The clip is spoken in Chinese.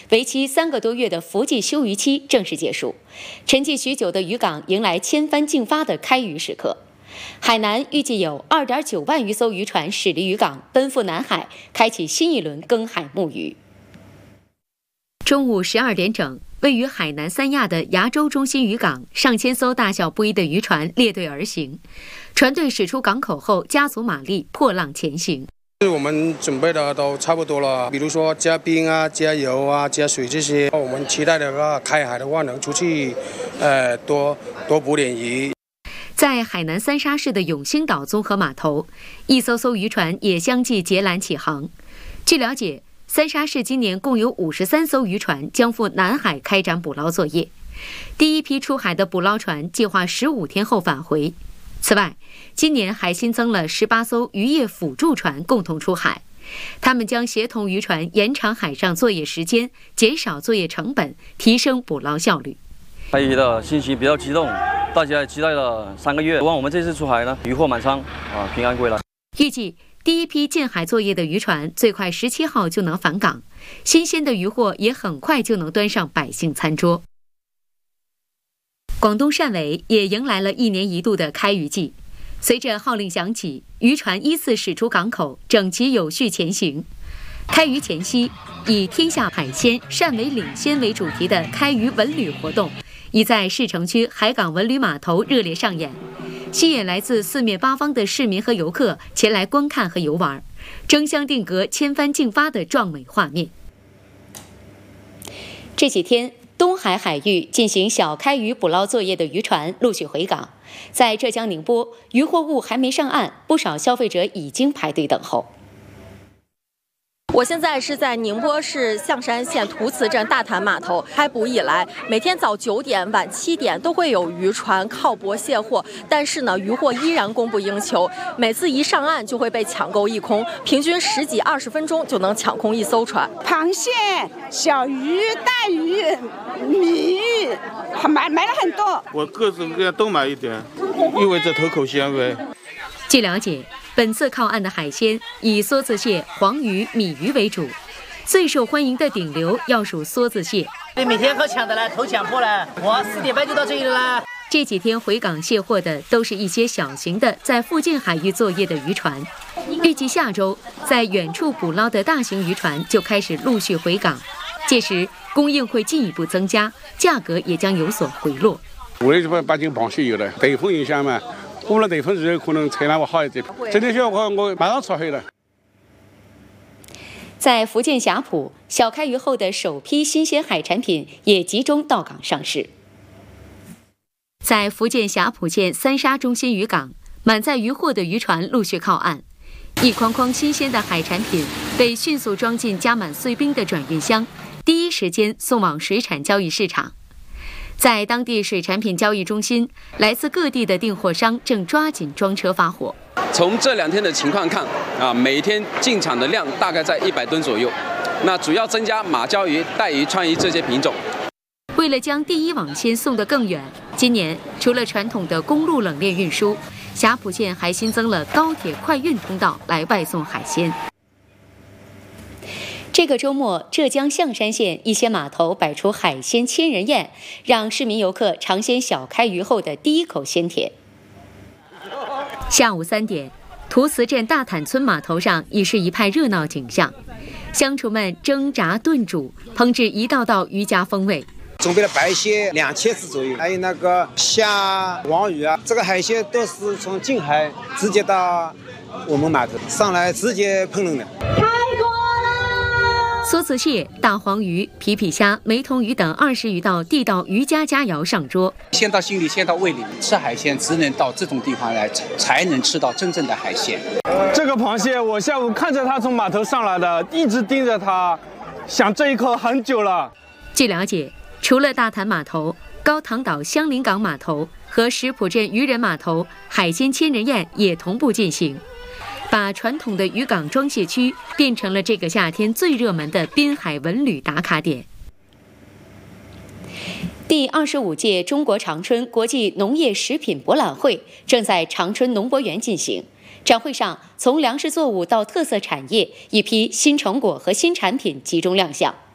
为期3个多月的伏季休渔期正式结束，沉寂许久的渔港迎来千帆竞发的开渔时刻。海南预计有2.9万余艘渔船驶离渔港，奔赴南海，开启新一轮耕海牧渔。中午12点整，位于海南三亚的崖州中心渔港，上千艘大小不一的渔船列队而行，船队驶出港口后加足马力，破浪前行。 我们准备的都差不多了，比如说加冰啊、加油啊、加水这些。我们期待的话，开海的话能出去，多捕点鱼。 在海南三沙市的永兴岛综合码头，一艘艘渔船也相继截拦起航。据了解，三沙市今年共有53艘渔船将赴南海开展捕捞作业。第一批出海的捕捞船计划15天后返回。此外，今年还新增了18艘渔业辅助船共同出海，他们将协同渔船延长海上作业时间，减少作业成本，提升捕捞效率。 开渔的心情比较激动，大家期待了3个月，希望我们这次出海呢渔获满仓平安归来。 预计第一批近海作业的渔船最快17号就能返港，新鲜的渔获也很快就能端上百姓餐桌。广东汕尾也迎来了1年1度的开渔季，随着号令响起，渔船依次驶出港口，整齐有序前行。开渔前夕，以天下海鲜，汕尾领先为主题的开渔文旅活动已在市城区海港文旅码头热烈上演，吸引来自4面8方的市民和游客前来观看和游玩，争相定格千帆竞发的壮美画面。这几天，东海海域进行小开渔捕捞作业的渔船陆续回港，在浙江宁波，渔获物还没上岸，不少消费者已经排队等候。 我现在是在宁波市象山县图茨镇大潭码头。开捕以来，每天早9点、晚7点都会有渔船靠泊卸货，但是呢，渔获依然供不应求。每次一上岸就会被抢购一空，平均10几20分钟就能抢空一艘船。 螃蟹、小鱼、大鱼、米鱼，买了很多。 我各种各样都买一点，意味着口口相传。 据了解，本次靠岸的海鲜以梭子蟹、黄鱼、米鱼为主，最受欢迎的顶流要数梭子蟹。 每天可抢的了，头抢破了，我4点半就到这里了啦。 这几天回港卸货的都是一些小型的在附近海域作业的渔船，预计下周在远处捕捞的大型渔船就开始陆续回港，届时供应会进一步增加，价格也将有所回落。 我这边8斤螃蟹有了，台风影响嘛。过了台风日可能采量会好一点，这点效果我马上出去了。 在福建霞浦，小开渔后的首批新鲜海产品也集中到港上市。在福建霞浦县三沙中心渔港，满载渔获的渔船陆续靠岸，一筐筐新鲜的海产品被迅速装进加满碎冰的转运箱，第一时间送往水产交易市场。在当地水产品交易中心，来自各地的订货商正抓紧装车发货。 从这2天的情况看，每天进场的量大概在100吨左右。那主要增加马鲛鱼、带鱼、川鱼这些品种。 为了将第一网鲜送得更远，今年除了传统的公路冷链运输，霞浦县还新增了高铁快运通道来外送海鲜。这个周末，浙江象山县一些码头摆出海鲜千人宴，让市民游客尝鲜小开渔后的第一口鲜甜。下午3点，图茨镇大坦村码头上已是一派热闹景象，乡厨们蒸炸炖煮，烹制一道道渔家风味。 准备了白蟹2000只左右，还有那个虾、黄鱼啊，这个海鲜都是从近海直接到我们码头上来直接烹饪的。 梭子蟹、大黄鱼、皮皮虾、梅童鱼等20余道地道渔家佳肴上桌。 先到心里，先到胃里，吃海鲜只能到这种地方来，才能吃到真正的海鲜。 这个螃蟹，我下午看着它从码头上来的，一直盯着它，想这一口很久了。 据了解，除了大潭码头、高塘岛香林港码头和石浦镇渔人码头，海鲜千人宴也同步进行。把传统的渔港装卸区变成了这个夏天最热门的滨海文旅打卡点。第25届中国长春国际农业食品博览会正在长春农博园进行。展会上，从粮食作物到特色产业，一批新成果和新产品集中亮相。